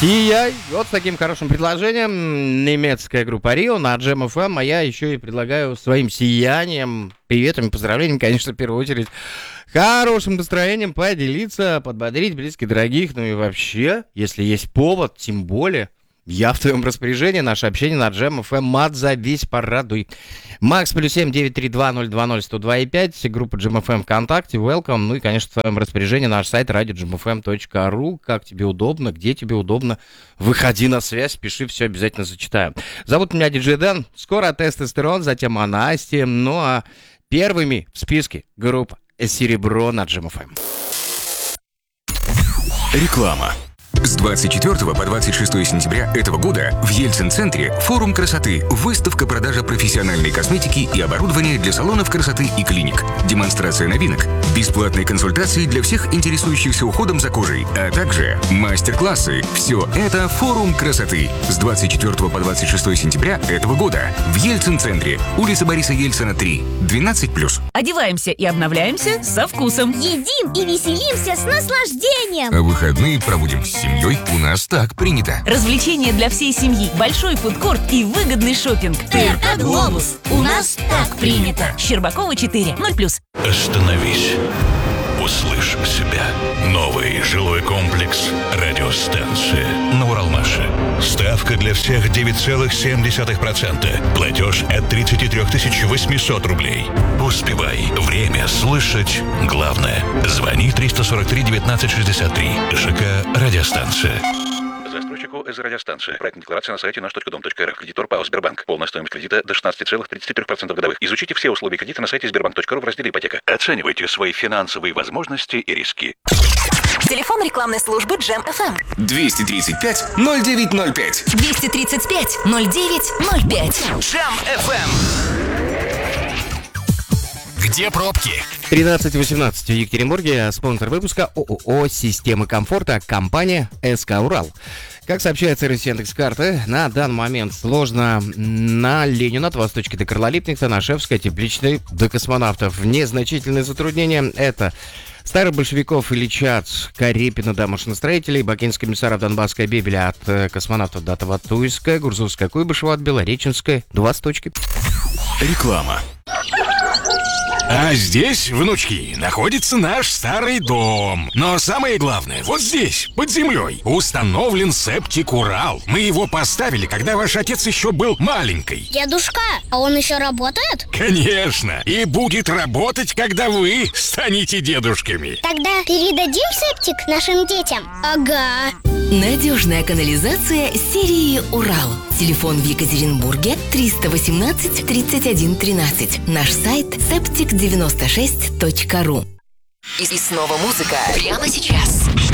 Сияй! Вот с таким хорошим предложением немецкая группа Рио на Jam FM, а я еще и предлагаю своим сиянием, приветами, поздравлениями, конечно, в первую очередь, хорошим настроением поделиться, подбодрить близких, дорогих, ну и вообще, если есть повод, тем более, я в твоем распоряжении, наше общение на Jam FM, отзовись, порадуй. Макс +7 932-020-102,5, группа Jam FM ВКонтакте, welcome, ну и, конечно, в твоем распоряжении наш сайт radio.jamfm.ru, как тебе удобно, где тебе удобно, выходи на связь, пиши, все обязательно зачитаю. Зовут меня Диджей Дэн, скоро Тестостерон, затем Анасти, ну а первыми в списке группа Серебро на Jam FM. Реклама. С 24 по 26 сентября этого года в Ельцин-центре форум красоты, выставка продажа профессиональной косметики и оборудования для салонов красоты и клиник, демонстрация новинок, бесплатные консультации для всех интересующихся уходом за кожей, а также мастер-классы. Все это форум красоты. С 24 по 26 сентября этого года в Ельцин-центре, улица Бориса Ельцина, 3, 12+. Одеваемся и обновляемся со вкусом. Едим и веселимся с наслаждением. А выходные проводим с семьей. У нас так принято. Развлечения для всей семьи, большой фудкорт и выгодный шопинг. ТРК «Глобус». У нас так принято. Щербакова 4, 0+. Остановись. Услышь себя. Новый жилой комплекс «Радиостанция» на Уралмаше. Ставка для всех 9,7%. Платеж от 33 800 рублей. Успевай. Время слышать главное. Звони 343 19 63. ЖК «Радиостанция». Застройщику из радиостанции. Проектная декларация на сайте наш.дом.рф. Кредитор ПАО «Сбербанк». Полная стоимость кредита до 16,33% годовых. Изучите все условия кредита на сайте sberbank.ru в разделе «Ипотека». Оценивайте свои финансовые возможности и риски. Телефон рекламной службы Jam FM. 235-0905. 235-0905. Jam FM. Где пробки? 13:18 в Екатеринбурге, спонсор выпуска ООО «Системы комфорта», компания СК «Урал». Как сообщает сервис Яндекс.Карты, на данный момент сложно на Ленина от Восточки до Карла Липкнехта, на Шефской, Тепличной до Космонавтов. Незначительные затруднения — это Старых Большевиков, Ильича, Карепина до Машиностроителей, Бакинская, Комиссаров, Донбасская, Бебеля от Космонавтов до Таватуйская, Гурзовская, Куйбышева от Белореченской до Восточки. Реклама. А здесь, внучки, находится наш старый дом. Но самое главное, вот здесь, под землей, установлен септик «Урал». Мы его поставили, когда ваш отец еще был маленький. Дедушка, а он еще работает? Конечно, и будет работать, когда вы станете дедушками. Тогда передадим септик нашим детям? Ага. Надежная канализация серии «Урал». Телефон в Екатеринбурге 318 31 13. Наш сайт septic96.ru. И снова музыка прямо сейчас.